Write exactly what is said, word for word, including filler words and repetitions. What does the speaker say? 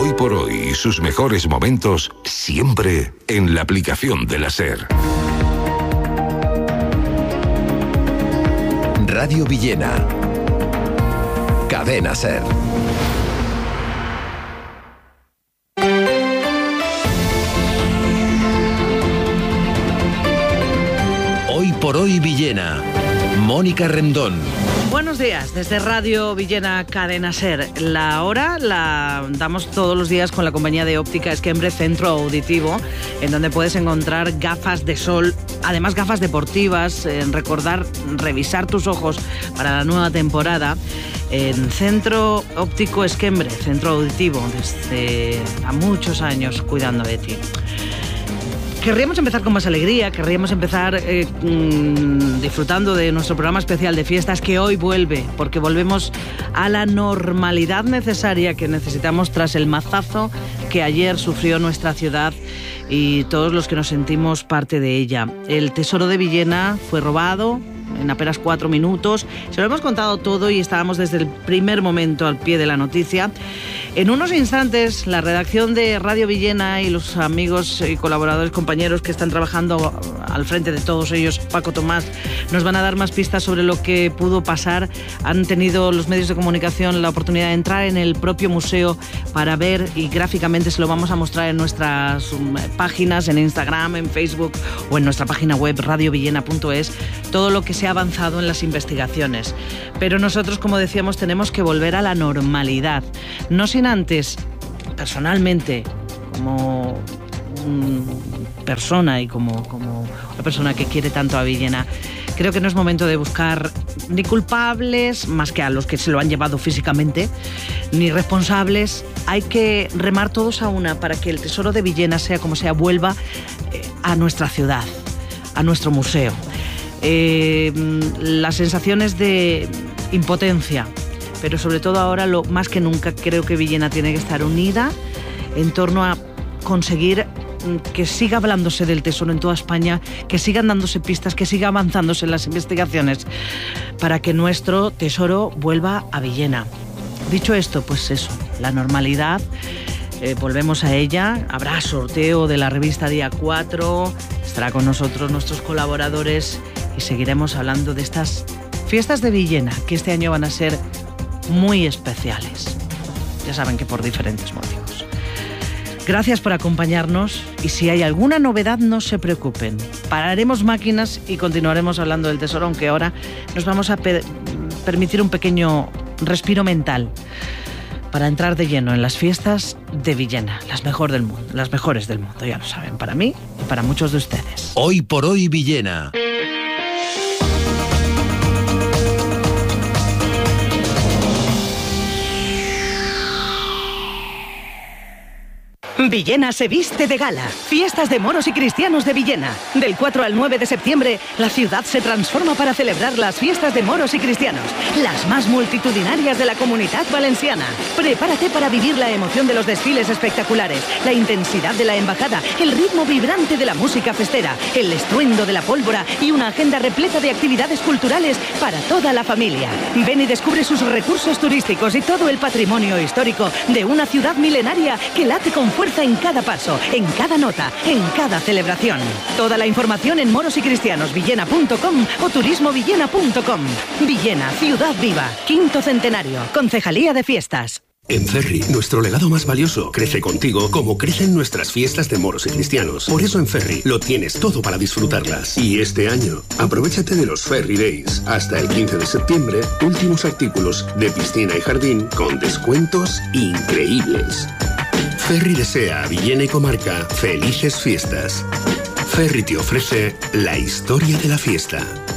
Hoy por hoy y sus mejores momentos siempre en la aplicación de la SER. Radio Villena. Cadena SER. Hoy por hoy Villena. Mónica Rendón. Buenos días, desde Radio Villena Cadena SER. La hora la damos todos los días con la compañía de óptica Esquembre Centro Auditivo, en donde puedes encontrar gafas de sol, además gafas deportivas, en recordar, revisar tus ojos para la nueva temporada. En Centro Óptico Esquembre, Centro Auditivo, desde a muchos años cuidando de ti. Querríamos empezar con más alegría, querríamos empezar eh, mmm, disfrutando de nuestro programa especial de fiestas que hoy vuelve, porque volvemos a la normalidad necesaria que necesitamos tras el mazazo que ayer sufrió nuestra ciudad y todos los que nos sentimos parte de ella. El tesoro de Villena fue robado en apenas cuatro minutos. Se lo hemos contado todo y estábamos desde el primer momento al pie de la noticia. En unos instantes, la redacción de Radio Villena y los amigos y colaboradores, compañeros que están trabajando al frente de todos ellos, Paco Tomás, nos van a dar más pistas sobre lo que pudo pasar. Han tenido los medios de comunicación la oportunidad de entrar en el propio museo para ver, y gráficamente se lo vamos a mostrar en nuestras páginas, en Instagram, en Facebook o en nuestra página web radio villena punto es, todo lo que se ha avanzado en las investigaciones. Pero nosotros, como decíamos, tenemos que volver a la normalidad. No sin antes, personalmente, como mm, persona y como, como una persona que quiere tanto a Villena, creo que no es momento de buscar ni culpables, más que a los que se lo han llevado físicamente, ni responsables. Hay que remar todos a una para que el tesoro de Villena, sea como sea, vuelva eh, a nuestra ciudad, a nuestro museo. Eh, las sensaciones de impotencia, pero sobre todo ahora, lo más que nunca, creo que Villena tiene que estar unida en torno a conseguir que siga hablándose del tesoro en toda España, que sigan dándose pistas, que siga avanzándose en las investigaciones para que nuestro tesoro vuelva a Villena. Dicho esto, pues eso, la normalidad, eh, volvemos a ella. Habrá sorteo de la revista Día cuatro, estará con nosotros nuestros colaboradores y seguiremos hablando de estas fiestas de Villena, que este año van a ser muy especiales. Ya saben que por diferentes motivos. Gracias por acompañarnos y si hay alguna novedad, no se preocupen. Pararemos máquinas y continuaremos hablando del tesoro, aunque ahora nos vamos a pe- permitir un pequeño respiro mental para entrar de lleno en las fiestas de Villena, las mejor del mundo, las mejores del mundo, ya lo saben, para mí y para muchos de ustedes. Hoy por hoy Villena. Villena se viste de gala. Fiestas de moros y cristianos de Villena. Del cuatro al nueve de septiembre, la ciudad se transforma para celebrar las fiestas de moros y cristianos, las más multitudinarias de la Comunitat Valenciana. Prepárate para vivir la emoción de los desfiles espectaculares, la intensidad de la embajada, el ritmo vibrante de la música festera, el estruendo de la pólvora y una agenda repleta de actividades culturales para toda la familia. Ven y descubre sus recursos turísticos y todo el patrimonio histórico de una ciudad milenaria que late con fuerza en cada paso, en cada nota, en cada celebración. Toda la información en moros y cristianos villena punto com o turismo villena punto com. Villena, ciudad viva. Quinto centenario. Concejalía de Fiestas. En Ferri, nuestro legado más valioso crece contigo como crecen nuestras fiestas de moros y cristianos. Por eso en Ferri lo tienes todo para disfrutarlas. Y este año, aprovéchate de los Ferri Days. Hasta el quince de septiembre, últimos artículos de piscina y jardín con descuentos increíbles. Ferri desea a Villena y comarca felices fiestas. Ferri te ofrece la historia de la fiesta.